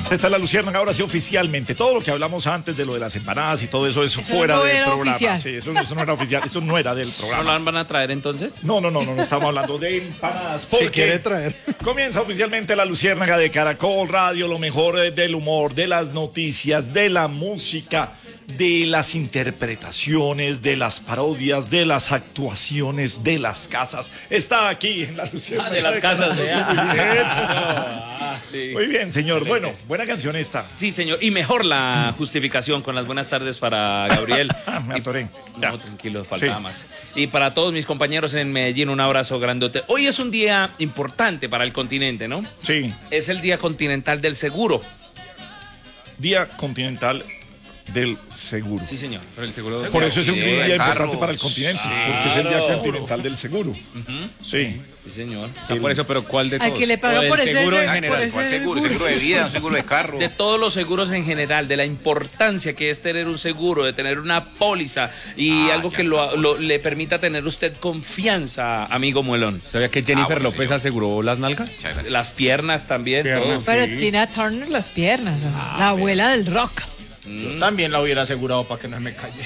Esta es la Luciérnaga, ahora sí oficialmente. Todo lo que hablamos antes de lo de las empanadas y todo eso es fuera no del era programa. oficial. Sí, eso no era oficial, eso no era del ¿No programa. la van a traer entonces? No, estamos hablando de empanadas. Si Porque quiere traer. comienza oficialmente la Luciérnaga de Caracol Radio, lo mejor del humor, de las noticias, de la música, de las interpretaciones, de las parodias, de las actuaciones, de las casas. Está aquí en la Luciérnaga. De las casas, Sí. Muy bien, señor. Bueno, buena canción esta. Sí, señor. Y mejor la justificación con las buenas tardes para Gabriel. Me atoré. Ya. No, tranquilo, faltaba Sí. más. Y para todos mis compañeros en Medellín, un abrazo grandote. Hoy es un día importante para el continente, ¿no? Sí. Es el Día Continental del Seguro. Día Continental del Seguro. Sí, señor. Pero el seguro. Por eso es un Sí, día de importante carros. para el continente, porque es el Día Continental del Seguro. Sí. Sí, señor. O sea, por eso, pero ¿cuál de Al todos? que le paga O del por ese seguro en por general. ese ¿Cuál seguro? ¿Seguro de vida? ¿Un seguro de carro? De todos los seguros en general, de la importancia que es tener un seguro, de tener una póliza y algo que le permita tener usted confianza, amigo Muelón. ¿Sabía que Jennifer bueno, López señor. aseguró las nalgas? Muchas gracias. Las piernas también. Piernas. todo. Pero Tina Turner las piernas, la abuela del rock. Yo también la hubiera asegurado para que no me calle.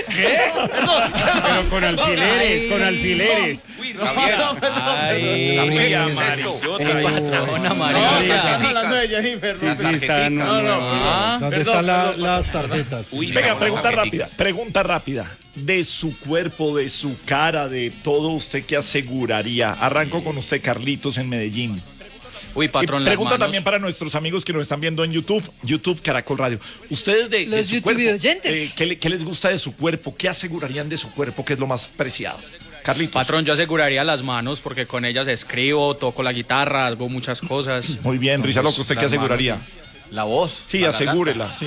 Pero con alfileres, con alfileres. Gabriel, Gabriel, ¿qué es esto? Una Estamos hablando de Jennifer. Las están- tarjeticas. ¿Dónde están las tarjetas? Uy, Venga, Las pregunta rápida. tarjeticas. Pregunta rápida. De su cuerpo, de su cara, de todo, ¿usted qué aseguraría? Arranco con usted, Carlitos, en Medellín. Uy, patrón, Y las pregunta manos. también para nuestros amigos que nos están viendo en YouTube Caracol Radio. Ustedes de Los su YouTube cuerpo, oyentes. ¿qué les gusta de su cuerpo? ¿Qué asegurarían de su cuerpo? ¿Qué es lo más preciado? Carlitos. Patrón, yo aseguraría las manos porque con ellas escribo, toco la guitarra, hago muchas cosas. Muy bien, Risa Loco, ¿usted qué las manos, aseguraría? La voz. Sí, la asegúrela, sí.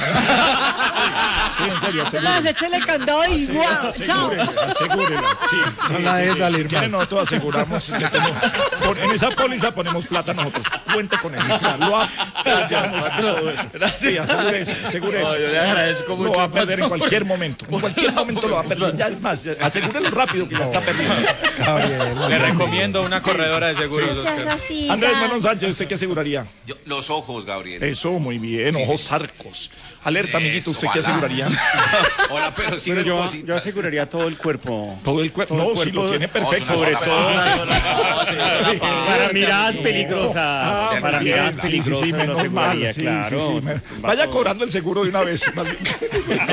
Sí, en serio, Las asegúrela. échale candado y guau, chao. Asegúrela, sí. No la deje salir Quiere, más. nosotros aseguramos. En esa póliza ponemos plata nosotros. Cuente con eso. O sea, lo apoyamos todo eso. Sí, asegúrese. No, yo le agradezco mucho. Lo va a perder en cualquier momento. En cualquier momento lo va a perder. Ya es más, asegúrelo rápido que ya está perdiendo. Gabriel. Le recomiendo una corredora de seguros, Oscar. Andrés Manon Sánchez, ¿usted qué aseguraría? Los ojos, Gabriel. Eso, muy bien. Ojos zarcos. Alerta, amiguito, ¿usted qué ojalá. aseguraría? Hola, pero sí Pero me yo aseguraría todo el cuerpo. Todo el cuerpo. No, si lo tiene perfecto. sobre todo. Para miradas peligrosas. Para miradas Sí, peligrosas lo menos aseguraría, mal, sí, claro. sí, sí. Vaya cobrando el seguro de una vez. más bien.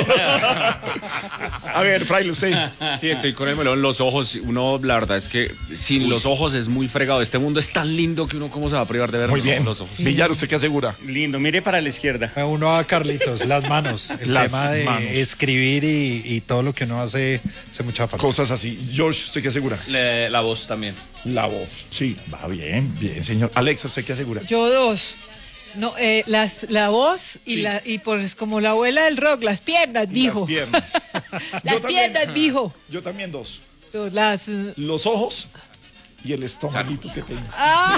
A ver, Fraile, usted. Sí, estoy con el melón. Los ojos, uno, la verdad es que sin los ojos es muy fregado. Este mundo es tan lindo que uno, ¿cómo se va a privar de ver Muy bien. los ojos? Villar, ¿usted qué asegura? Lindo, mire para la izquierda. Uno a Carlitos, las manos. El Las tema de manos. escribir y todo lo que uno hace mucha falta. Cosas así. George, ¿usted qué asegura? La voz también. La voz. Sí, va bien, bien, señor. Alexa, ¿usted qué asegura? Yo dos. No, la voz y pues como la abuela del rock, las piernas, mijo. Las piernas. Las Yo también. piernas, mijo. Yo también dos. Las. Los ojos y el estomaguito que tengo.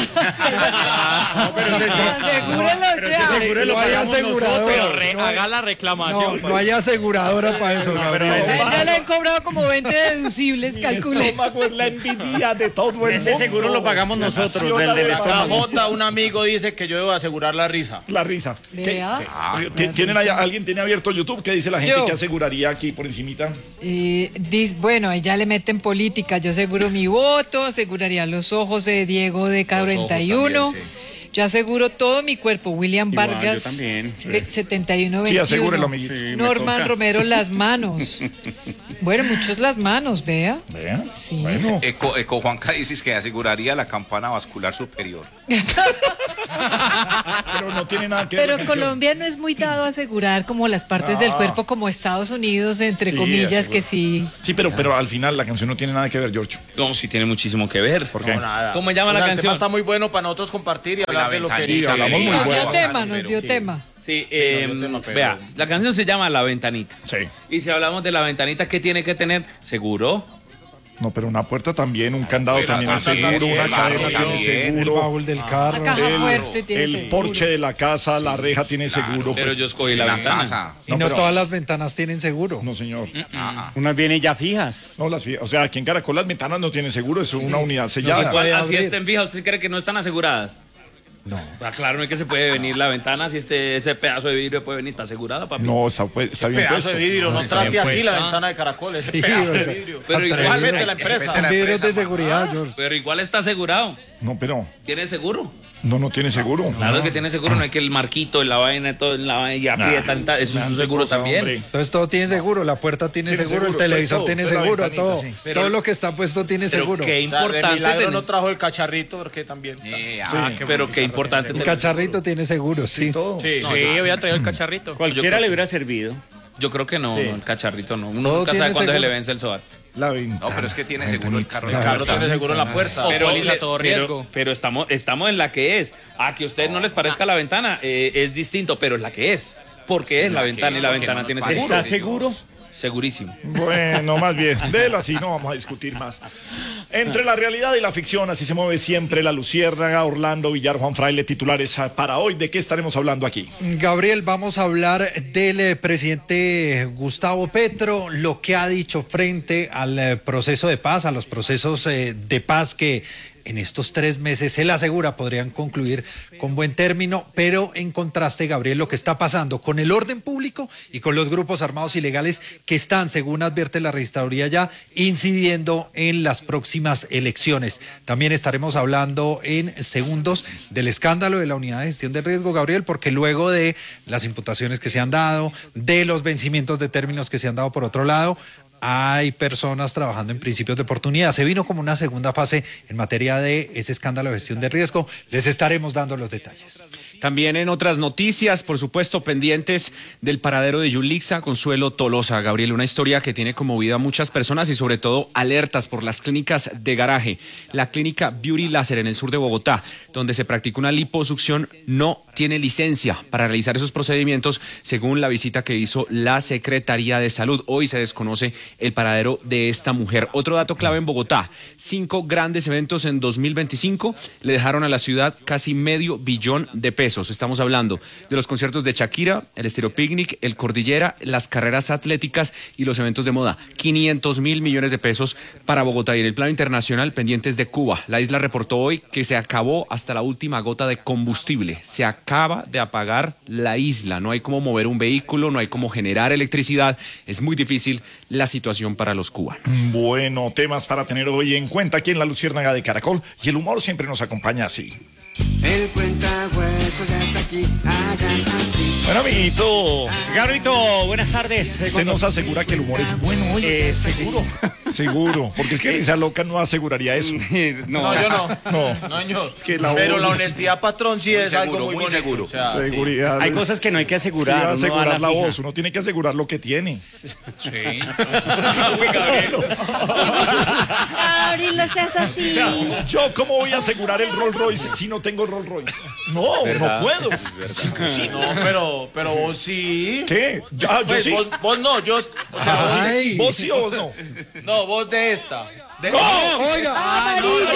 Asegúrenlo ya. No hay aseguradora. Haga la reclamación. No hay aseguradora para eso, Gabriel. Ya le han cobrado como 20 deducibles, El calcule. estómago es la envidia de todo el mundo. Ese seguro lo pagamos nosotros, del La estómago. J, un amigo dice que yo debo asegurar la risa. La risa. Vea. ¿Alguien tiene abierto YouTube? ¿Qué dice la gente Yo. que aseguraría aquí por encimita? Bueno, ahí ya le meten política. Yo aseguro mi voto, aseguraría los ojos de Diego de K41. Yo aseguro todo mi cuerpo. William Igual, Vargas, yo también. 7121. Sí, asegúrelo, amiguito. Sí, me Norman toca. Romero, las manos. Bueno, muchos las manos, vea. Vea. Bueno. Eco Juanca dices que aseguraría la campana vascular superior. Pero no tiene nada que ver. Pero la canción. Colombia no es muy dado a asegurar como las partes del cuerpo como Estados Unidos, entre Sí, comillas, asegura. que sí. Sí, pero al final la canción no tiene nada que ver, George. No, sí tiene muchísimo que ver. ¿Por qué? No, nada. ¿Cómo llama la El canción? tema está muy bueno para nosotros compartir y hablar de lo que ventanita, hablamos Sí, muy nos bueno. dio tema, nos dio tema. Sí, no, tema, pero- vea, la canción se llama La Ventanita. Sí. Y si hablamos de la ventanita, ¿qué tiene que tener? Seguro. No, pero una puerta también, un candado Pero también es también, seguro, una el cadena barro tiene también, El seguro. baúl del carro. La caja fuerte tiene El seguro. porche de la casa, la reja tiene seguro. Pero pues. yo escogí la La ventana. casa. Y no pero- todas las ventanas tienen seguro. No, señor. Unas vienen ya fijas. No, o sea, aquí en Caracol las ventanas no tienen seguro, es una unidad sellada. puede Así abrir. estén fijas, ¿usted cree que no están aseguradas? No. Claro, no es que se puede venir la ventana si ese pedazo de vidrio puede venir, está asegurada, papi. No, está bien Pedazo puesto. de vidrio, no Está bien trate así puesto. la ventana de Caracol, ese Sí, pedazo o de sea, vidrio. Pero igual, Vete la empresa. Vidrios de seguridad, George. pero igual está asegurado. No, pero ¿Tiene seguro? no tiene seguro. Claro que tiene seguro, no hay que el marquito en la vaina, todo en la vaina y aprieta, eso es un seguro también. Hombre. Entonces todo tiene seguro, la puerta tiene Tiene seguro, el seguro, televisor todo, tiene toda la seguro, ventanita, todo. sí. Pero- Todo lo que está puesto tiene Pero seguro. qué O sea, de importante milagro tener. no trajo el cacharrito, porque también. Pero qué importante Un tener. cacharrito tiene seguro, sí. Todo. Sí, yo había traído el cacharrito. Cualquiera le hubiera servido. Yo creo que no, Sí. no, el cacharrito no. Uno Todo nunca tiene sabe cuándo se seguro. le vence el SOAT. La ventana. No, pero es que tiene seguro el carro. el carro tiene seguro en la puerta. O póliza a todo riesgo. Pero estamos en la que es. A que a ustedes no les parezca la ventana es distinto, pero es la que es. Porque es la ventana y la porque ventana no tiene nos seguro. ¿Está seguro? Segurísimo. Bueno, más bien, de él así no vamos a discutir más. Entre la realidad y la ficción, así se mueve siempre la Luciérnaga, Orlando Villar, Juan Fraile, titulares para hoy. ¿De qué estaremos hablando aquí? Gabriel, vamos a hablar del presidente Gustavo Petro, lo que ha dicho frente al proceso de paz, a los procesos de paz que en estos 3 meses, él asegura, podrían concluir con buen término, pero en contraste, Gabriel, lo que está pasando con el orden público y con los grupos armados ilegales que están, según advierte la registraduría ya, incidiendo en las próximas elecciones. También estaremos hablando en segundos del escándalo de la unidad de gestión del riesgo, Gabriel, porque luego de las imputaciones que se han dado, de los vencimientos de términos que se han dado por otro lado, hay personas trabajando en principios de oportunidad. Se vino como una segunda fase en materia de ese escándalo de gestión de riesgo. Les estaremos dando los detalles. También en otras noticias, por supuesto, pendientes del paradero de Yulixa, Consuelo Tolosa. Gabriel, una historia que tiene conmovido a muchas personas y sobre todo alertas por las clínicas de garaje. La clínica Beauty Láser en el sur de Bogotá, donde se practica una liposucción, no tiene licencia para realizar esos procedimientos, según la visita que hizo la Secretaría de Salud. Hoy se desconoce el paradero de esta mujer. Otro dato clave en Bogotá: 5 grandes eventos en 2025 le dejaron a la ciudad casi $500 millones de pesos. Estamos hablando de los conciertos de Shakira, el Estéreo Picnic, el Cordillera, las carreras atléticas y los eventos de moda. 500.000 millones de pesos para Bogotá. Y en el plano internacional, pendientes de Cuba. La isla reportó hoy que se acabó hasta la última gota de combustible. Se acaba de apagar la isla. No hay cómo mover un vehículo, no hay cómo generar electricidad. Es muy difícil la situación para los cubanos. Bueno, temas para tener hoy en cuenta aquí en la Luciérnaga de Caracol. Y el humor siempre nos acompaña así. El cuentahuesos ya está aquí, hagan así. Bueno, amiguito, Gabrito, buenas tardes. usted nos asegura que el humor es bueno hoy. Seguro. Seguro, porque es que Risa Loca no aseguraría eso. No, yo no. No, No, yo. es que la Pero voz- la honestidad, patrón, sí es algo muy bonito. seguro. O sea, sí. seguridad. Hay cosas que no hay que asegurar. Sí, uno va a asegurar la fija. voz, uno tiene que asegurar lo que tiene. Gabriel, no seas así. Yo, ¿cómo voy a asegurar el Rolls Royce si no tengo Rolls Royce? No, no puedo. Sí, No, pero vos sí. ¿Qué? Yo Pues, sí. vos no, yo. O sea, Ay, ¿Vos sí o vos no? no, vos de esta. oiga,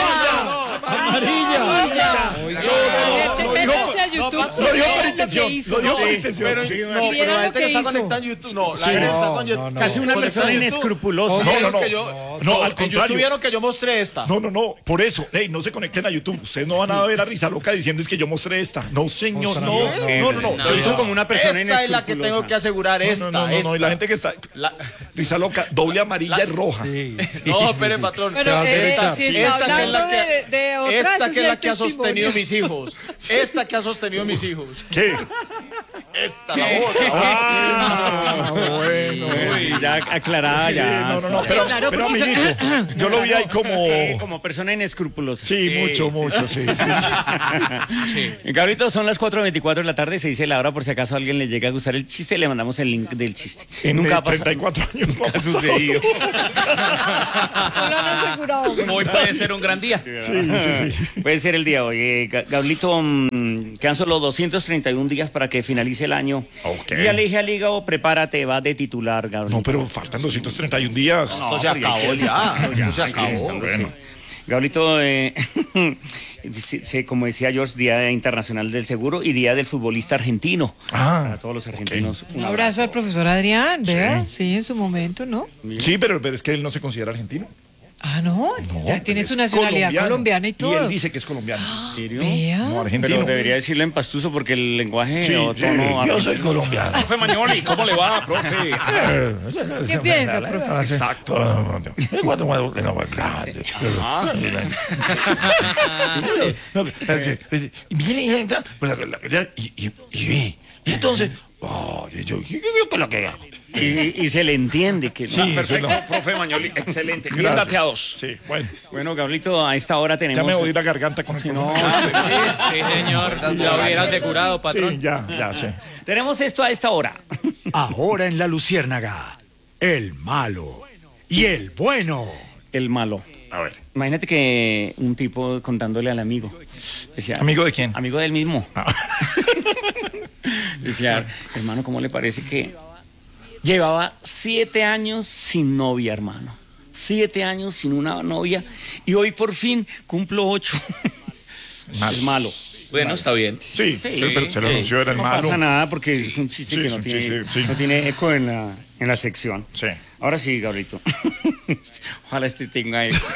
amarilla. Métanse a YouTube. Lo dijo por vean lo que intención. hizo. Lo dijo por Pero, intención. Sí. no, pero vieran la lo gente que que está hizo. conectada en YouTube. No, la Sí, gente está no, con no, YouTube. no. Casi una persona inescrupulosa. No, no, no. Que yo, No, al en contrario. YouTube vieron que yo mostré esta. No, no, no, por eso, no se conecten a YouTube. Ustedes no van a ver a Risa Loca diciendo es que yo mostré esta. No, señor, no. No, no, no. Lo hizo como una persona Esta es la que tengo que asegurar. Esta, No, esta. y la gente que está. La- Risa Loca, doble amarilla y roja. No, espere, patrón. Bueno, vas derecha. si Esta está que es hablando la que- de otras, Esta ese que es el la que ha testimonio. sostenido mis hijos. Esta que ha sostenido mis hijos. ¿Qué? Esta, la otra. Ah, bueno. Uy, ya aclarada, Sí, ya. no, no, no, pero amiguito, yo lo vi ahí como. Como persona inescrupulosa. Sí, mucho, sí. Gabrito, son las 4:24 de la tarde, se dice la hora por si acaso a alguien le llega a gustar el chiste, le mandamos el link del chiste. En Nunca ha pasado. 34 años no Ha sucedido. No lo han asegurado. Hoy puede ser un gran día. Sí. Puede ser el día de hoy. Gablito, quedan solo 231 días para que finalice el año. Ok. Y ya le dije al hígado, prepárate, vas de titular, Gablito. No, pero faltan 231 días. Esto se acabó ya. Esto se acabó. Bueno. Gablito, como decía George, Día Internacional del Seguro y Día del Futbolista Argentino. Para todos los argentinos. Un abrazo al profesor Adrián, vea, sí, en su momento, ¿no? Sí, pero es que él no se considera argentino. Ah, no, ya tiene es su nacionalidad colombiano. colombiana y todo. Y él dice que es colombiano. ¿En serio? Vea. No, argentino. Pero debería decirlo en pastuso porque el lenguaje Sí, o sí, tono... yo soy colombiano. Profe Magnoli, ¿cómo le va, profe? ¿Qué piensa, profe? Exacto. Y entonces, yo que lo que hago. Y se le entiende que... Sí, Perfecto, profe Magnoli, excelente. Bien Gracias. dateados. Sí, bueno. Bueno, Gablito, a esta hora Ya tenemos... me oí la garganta con el Sí, señor. Lo hubiera asegurado, patrón. Sí, ya sé. Tenemos esto a esta hora. Ahora en La Luciérnaga, el malo y el bueno. El malo. A ver. Imagínate que un tipo contándole al amigo. Decía, ¿Amigo de quién? Amigo del mismo. Ah. Decía, hermano, ¿cómo le parece que llevaba 7 años sin novia, hermano? 7 años sin una novia y hoy por fin cumplo 8. Es malo. Bueno, está bien. Sí, pero se lo anunció, era el No malo. pasa nada porque es un chiste Sí, que es no un tiene, chiste, sí. no tiene eco en la sección. Sí. Ahora sí, Gabrielito. Ojalá este tenga eco.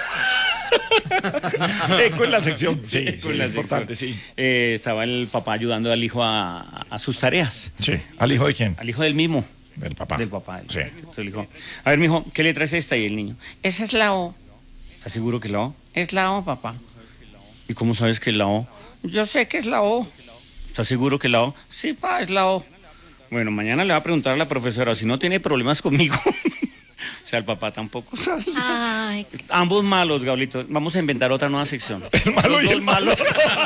Eco en la sección. Sí, Eco sí, en la importante, sección. sí. Estaba el papá ayudando al hijo a sus tareas. Sí. ¿Al hijo de quién? Al hijo del mismo. Del papá. Del papá. Sí. Entonces le dijo, a ver, mijo, ¿qué letra es esta? Y el niño, esa es la O. ¿Estás seguro que es la O? Es la O, papá. ¿Y cómo sabes que es la O? Yo sé que es la O. ¿Estás seguro que es la O? Sí, pa, es la O. Bueno, mañana le va a preguntar a la profesora, si no tiene problemas conmigo. O sea, el papá tampoco sabía. Ay, Ambos malos, Gablito. Vamos a inventar otra nueva sección. El malo y Los el dos malo.